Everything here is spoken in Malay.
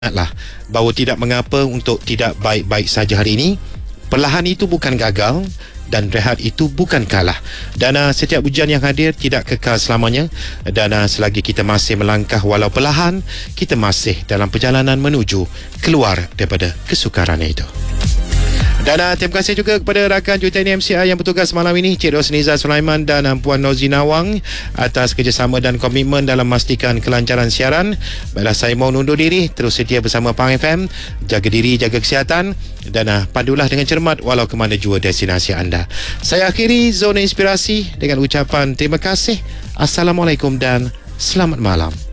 Ingatlah bahawa tidak mengapa untuk tidak baik-baik saja hari ini. Perlahan itu bukan gagal dan rehat itu bukan kalah. Dan setiap ujian yang hadir tidak kekal selamanya. Dan selagi kita masih melangkah walau perlahan, kita masih dalam perjalanan menuju keluar daripada kesukaran itu. Dan terima kasih juga kepada rakan Juruteknik MCR yang bertugas malam ini, Cik Rosniza Sulaiman dan Puan Nozi Nawang atas kerjasama dan komitmen dalam memastikan kelancaran siaran. Baiklah, saya mau undur diri. Terus setia bersama Pang FM. Jaga diri, jaga kesihatan dan padulah dengan cermat walau ke mana jua destinasi anda. Saya akhiri Zona Inspirasi dengan ucapan terima kasih. Assalamualaikum dan selamat malam.